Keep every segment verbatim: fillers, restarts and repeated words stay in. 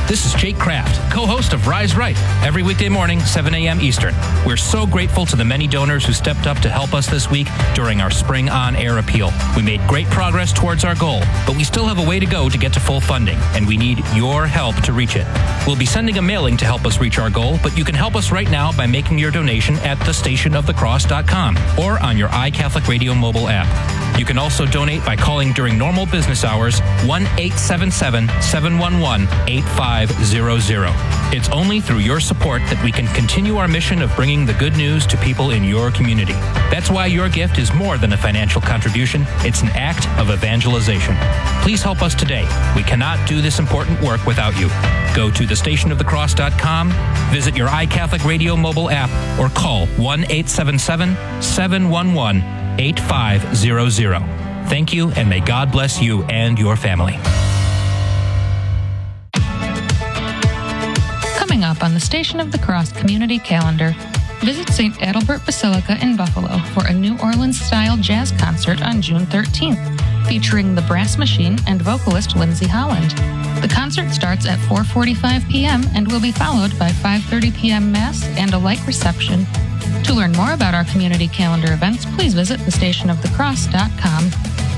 This is Jake Kraft, co-host of Rise Right, every weekday morning, seven a.m. Eastern. We're so grateful to the many donors who stepped up to help us this week during our Spring On Air appeal. We made great progress towards our goal, but we still have a way to go to get to full funding, and we need your help to reach it. We'll be sending a mailing to help us reach our goal, but you can help us right now by making your donation at the station of the cross dot com or on your iCatholic Radio mobile app. You can also donate by calling during normal business hours, one eight seven seven, seven one one, eight five zero zero. It's only through your support that we can continue our mission of bringing the good news to people in your community. That's why your gift is more than a financial contribution. It's an act of evangelization. Please help us today. We cannot do this important work without you. Go to the station of the cross dot com, visit your iCatholic Radio mobile app, or call one eight seven seven, seven one one, eight five zero zero. Thank you, and may God bless you and your family. Coming up on the Station of the Cross community calendar, visit Saint Adalbert Basilica in Buffalo for a New Orleans-style jazz concert on June thirteenth, featuring the Brass Machine and vocalist Lindsay Holland. The concert starts at four forty-five p.m. and will be followed by five thirty p.m. Mass and a light reception. To learn more about our community calendar events, please visit the station of the cross dot com.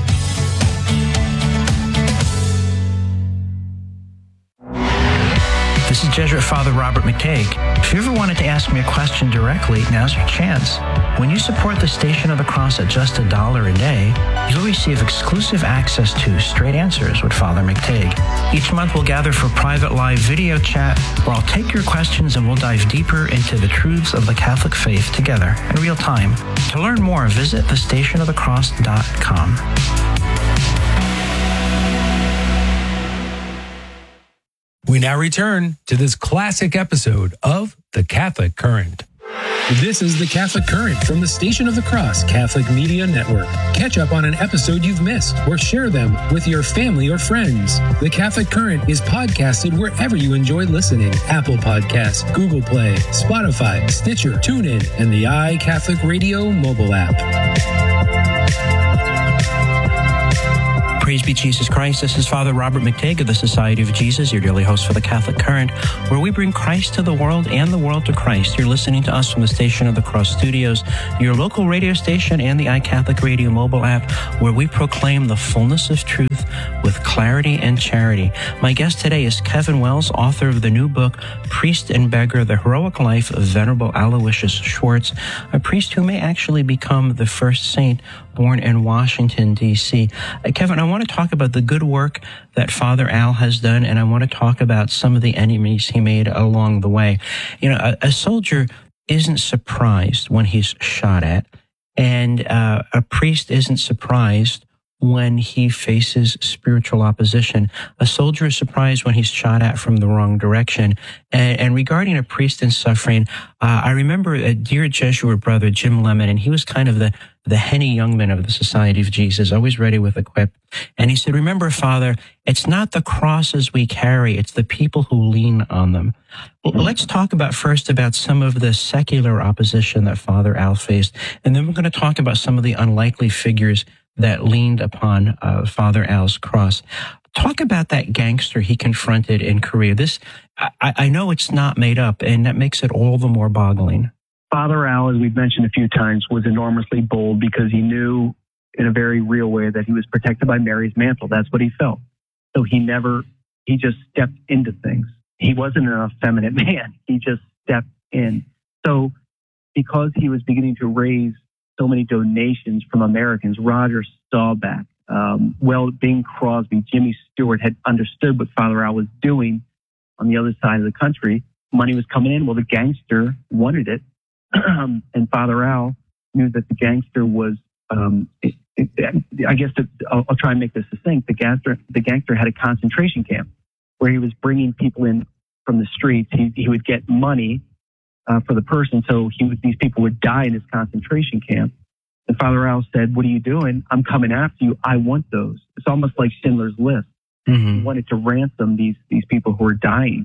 This is Jesuit Father Robert McTague. If you ever wanted to ask me a question directly, now's your chance. When you support the Station of the Cross at just a dollar a day, you'll receive exclusive access to Straight Answers with Father McTague. Each month we'll gather for private live video chat where I'll take your questions and we'll dive deeper into the truths of the Catholic faith together in real time. To learn more, visit the station of the cross dot com. We now return to this classic episode of The Catholic Current. This is The Catholic Current from the Station of the Cross Catholic Media Network. Catch up on an episode you've missed or share them with your family or friends. The Catholic Current is podcasted wherever you enjoy listening. Apple Podcasts, Google Play, Spotify, Stitcher, TuneIn, and the iCatholic Radio mobile app. Praise be Jesus Christ. This is Father Robert McTague of the Society of Jesus, your daily host for the Catholic Current, where we bring Christ to the world and the world to Christ. You're listening to us from the Station of the Cross Studios, your local radio station, and the iCatholic Radio mobile app, where we proclaim the fullness of truth with clarity and charity. My guest today is Kevin Wells, author of the new book, Priest and Beggar, The Heroic Life of Venerable Aloysius Schwartz, a priest who may actually become the first saint born in Washington, D C Uh, Kevin, I want to talk about the good work that Father Al has done, and I want to talk about some of the enemies he made along the way. You know, a, a soldier isn't surprised when he's shot at, and uh, a priest isn't surprised when he faces spiritual opposition. A soldier is surprised when he's shot at from the wrong direction. And, and regarding a priest in suffering, uh, I remember a dear Jesuit brother, Jim Lemon, and he was kind of the, the Henny Youngman of the Society of Jesus, always ready with a quip. And he said, remember, Father, it's not the crosses we carry, it's the people who lean on them. Well, let's talk about first about some of the secular opposition that Father Al faced, and then we're going to talk about some of the unlikely figures that leaned upon uh, Father Al's cross. Talk about that gangster he confronted in Korea. This, I, I know it's not made up, and that makes it all the more boggling. Father Al, as we've mentioned a few times, was enormously bold because he knew in a very real way that he was protected by Mary's mantle. That's what he felt. So he never, he just stepped into things. He wasn't an effeminate man. He just stepped in. So because he was beginning to raise so many donations from Americans, Roger Staubach, um, well, Bing Crosby, Jimmy Stewart had understood what Father Al was doing on the other side of the country. Money was coming in. Well, the gangster wanted it. And Father Al knew that the gangster was, um, it, it, I guess that, I'll, I'll try and make this succinct. The gangster, the gangster had a concentration camp where he was bringing people in from the streets. He, he would get money Uh, for the person, so he would, these people would die in his concentration camp. And Father Al said, what are you doing? I'm coming after you. I want those. It's almost like Schindler's List. Mm-hmm. He wanted to ransom these these people who are dying.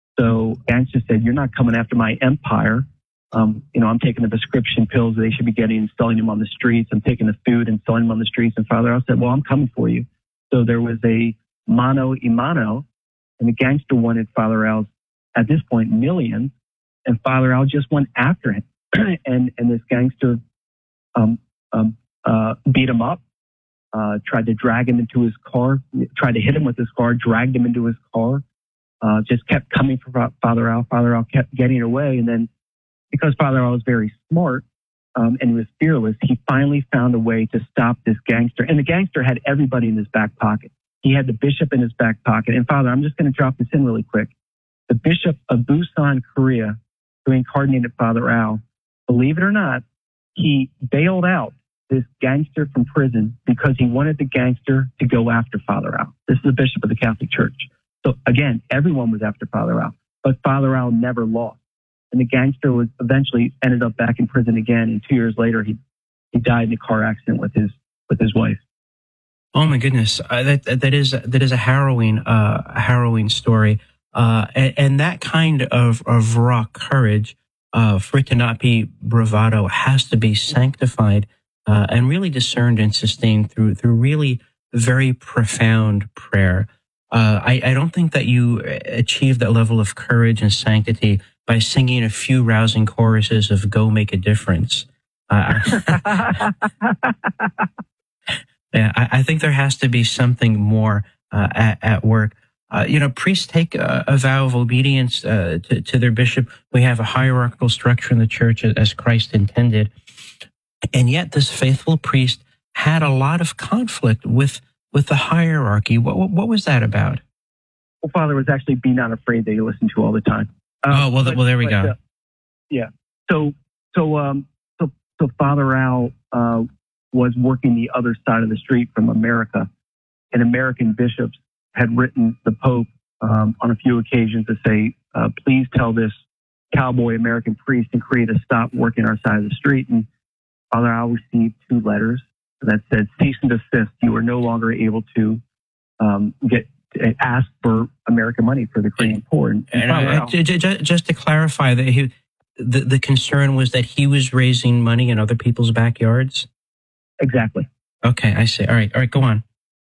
So gangster said, you're not coming after my empire. Um, you know, I'm taking the prescription pills they should be getting and selling them on the streets. I'm taking the food and selling them on the streets. And Father Al said, well, I'm coming for you. So there was a mano a mano And the gangster wanted Father Al's, at this point, millions, and Father Al just went after him. and and this gangster um, um, uh, beat him up, uh, tried to drag him into his car, tried to hit him with his car, dragged him into his car, uh, just kept coming for Father Al. Father Al kept getting away. And then because Father Al was very smart um, and he was fearless, he finally found a way to stop this gangster. And the gangster had everybody in his back pocket. He had the bishop in his back pocket. And Father, I'm just going to drop this in really quick. The bishop of Busan, Korea, who incarnated Father Al, believe it or not, he bailed out this gangster from prison because he wanted the gangster to go after Father Al. This is the bishop of the Catholic Church. So again, everyone was after Father Al, but Father Al never lost. And the gangster was eventually ended up back in prison again. And two years later, he he died in a car accident with his with his wife. Oh my goodness, uh, that that is that is a harrowing uh, a harrowing story, uh, and, and that kind of of raw courage, uh, for it to not be bravado, has to be sanctified uh, and really discerned and sustained through through really very profound prayer. Uh, I, I don't think that you achieve that level of courage and sanctity by singing a few rousing choruses of "Go Make a Difference." Uh, Yeah, I, I think there has to be something more uh, at, at work. Uh, you know, priests take a, a vow of obedience uh, to, to their bishop. We have a hierarchical structure in the church as Christ intended. And yet this faithful priest had a lot of conflict with with the hierarchy. What, what, what was that about? Well, Father was actually be not afraid that you listen to all the time. Uh, oh, well, but, well, there we but, go. Uh, yeah. So, so, um, so, so Father Al, uh, was working the other side of the street from America. And American bishops had written the Pope um, on a few occasions to say, uh, please tell this cowboy American priest in Korea to stop working our side of the street. And Father Al received two letters that said, cease and desist. You are no longer able to um, get ask for American money for the Korean poor. And, and and I, just, just to clarify, that he, the, the concern was that he was raising money in other people's backyards? Exactly. Okay, I see. All right, all right, go on.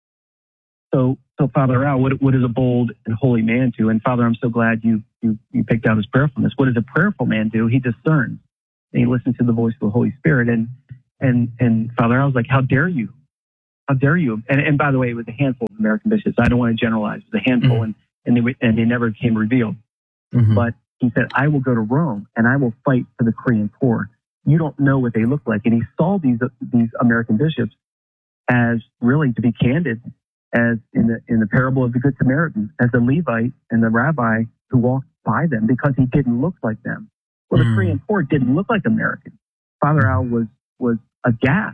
So, so Father Al, what, what is a bold and holy man do? And Father, I'm so glad you, you, you picked out his prayerfulness. What does a prayerful man do? He discerns and he listens to the voice of the Holy Spirit. And, and, and Father Al was like, how dare you? How dare you? And, and by the way, it was a handful of American bishops. I don't want to generalize. It was a handful mm-hmm. and, and they, and they never became revealed. Mm-hmm. But he said, I will go to Rome and I will fight for the Korean poor. You don't know what they look like. And he saw these these American bishops as, really, to be candid, as in the in the parable of the Good Samaritan, as the Levite and the rabbi who walked by them because he didn't look like them. Well, mm. the Korean poor didn't look like Americans. Father Al was was aghast.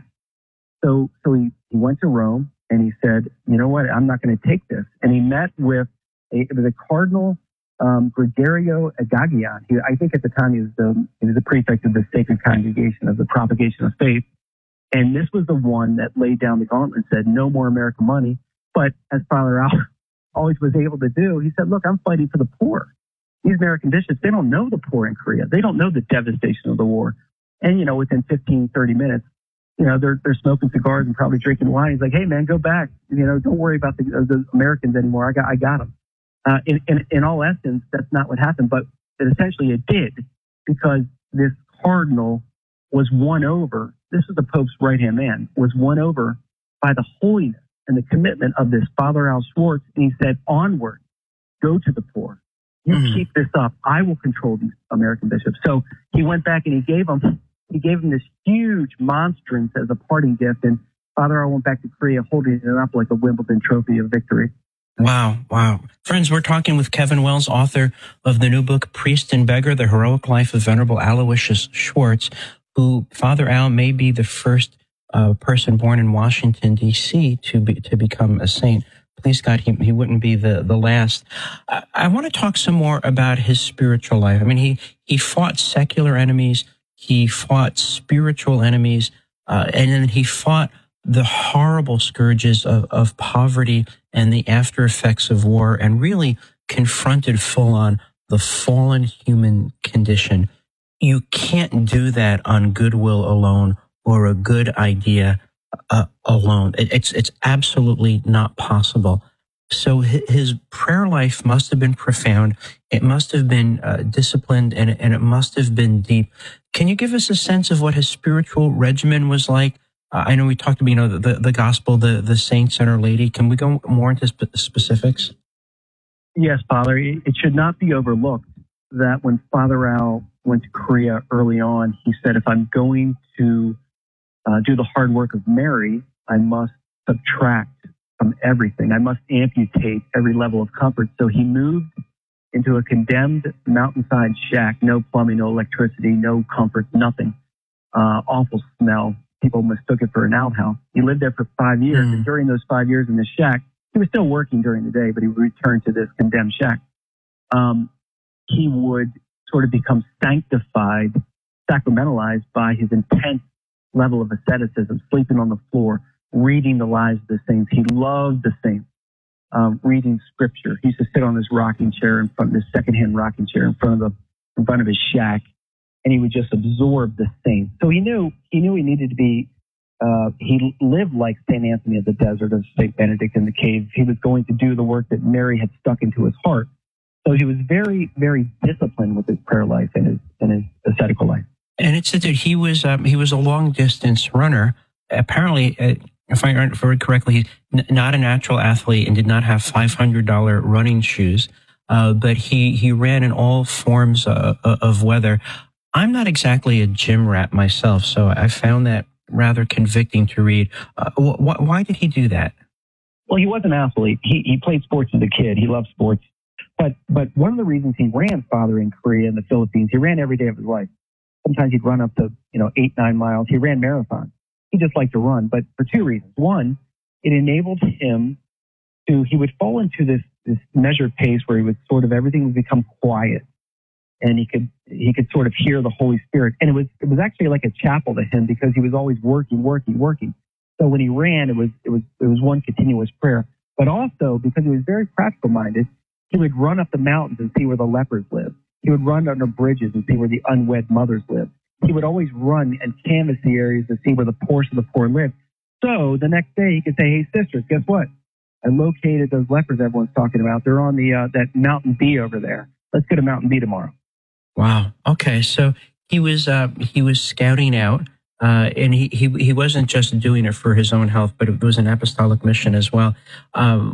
So so he, he went to Rome and he said, you know what, I'm not going to take this. And he met with a, the cardinal Um, Gregorio Agagian. He, I think at the time he was the he was the prefect of the Sacred Congregation of the Propagation of Faith, and this was the one that laid down the gauntlet and said, "No more American money." But as Father Al always was able to do, he said, "Look, I'm fighting for the poor. These American bishops, they don't know the poor in Korea. They don't know the devastation of the war." And you know, within fifteen, thirty minutes, you know, they're they're smoking cigars and probably drinking wine. He's like, "Hey, man, go back. You know, don't worry about the, the Americans anymore. I got I got them." Uh, in, in, in all essence, that's not what happened, but it essentially it did, because this cardinal was won over. This is the Pope's right-hand man, was won over by the holiness and the commitment of this Father Al Schwartz. And he said, onward, go to the poor. You mm-hmm. keep this up. I will control these American bishops. So he went back and he gave them, he gave them this huge monstrance as a parting gift. And Father Al went back to Korea holding it up like a Wimbledon trophy of victory. Wow, wow. Friends, we're talking with Kevin Wells, author of the new book, Priest and Beggar, The Heroic Life of Venerable Aloysius Schwartz, who, Father Al, may be the first uh, person born in Washington, D C to be, to become a saint. Please God, he, he wouldn't be the, the last. I, I want to talk some more about his spiritual life. I mean, he, he fought secular enemies, he fought spiritual enemies, uh, and then he fought the horrible scourges of, of poverty and the after effects of war, and really confronted full on the fallen human condition. You can't do that on goodwill alone or a good idea uh, alone. It, it's, it's absolutely not possible. So his prayer life must have been profound. It must have been uh, disciplined, and, and it must have been deep. Can you give us a sense of what his spiritual regimen was like? Uh, I know we talked about, you know, the, the gospel, the, the saints and Our Lady. Can we go more into spe- specifics? Yes, Father. It should not be overlooked that when Father Al went to Korea early on, he said, if I'm going to uh, do the hard work of Mary, I must subtract from everything. I must amputate every level of comfort. So he moved into a condemned mountainside shack, no plumbing, no electricity, no comfort, nothing. Uh, awful smell. People mistook it for an outhouse. He lived there for five years, mm. and during those five years in this shack, he was still working during the day, but he returned to this condemned shack. Um, he would sort of become sanctified, sacramentalized by his intense level of asceticism, sleeping on the floor, reading the lives of the saints. He loved the saints, um, reading scripture. He used to sit on this rocking chair in front, this secondhand rocking chair in front of the, in front of his shack, and he would just absorb the saints. So he knew, he knew he needed to be, uh, he lived like Saint Anthony of the desert, of Saint Benedict in the cave. He was going to do the work that Mary had stuck into his heart. So he was very, very disciplined with his prayer life and his, and his ascetical life. And it said that he was, um, he was a long distance runner. Apparently, uh, if I remember correctly, he's n- not a natural athlete and did not have five hundred dollars running shoes, uh, but he, he ran in all forms uh, of weather. I'm not exactly a gym rat myself, so I found that rather convicting to read. Uh, wh- wh- why did he do that? Well, he was an athlete. He, he played sports as a kid. He loved sports. But but one of the reasons he ran, Father, in Korea and the Philippines, he ran every day of his life. Sometimes he'd run up to, you know, eight, nine miles. He ran marathons. He just liked to run, but for two reasons. One, it enabled him to, he would fall into this, this measured pace where he would sort of, everything would become quiet, and he could, he could sort of hear the Holy Spirit. And it was, it was actually like a chapel to him because he was always working, working, working. So when he ran, it was, it was, it was one continuous prayer. But also because he was very practical minded, he would run up the mountains and see where the lepers lived. He would run under bridges and see where the unwed mothers lived. He would always run and canvass the areas to see where the poorest of the poor lived. So the next day he could say, hey, sisters, guess what? I located those lepers everyone's talking about. They're on the uh, that Mountain B over there. Let's go to Mountain B tomorrow. Wow. Okay. So he was uh, he was scouting out, uh, and he, he he wasn't just doing it for his own health, but it was an apostolic mission as well. Um,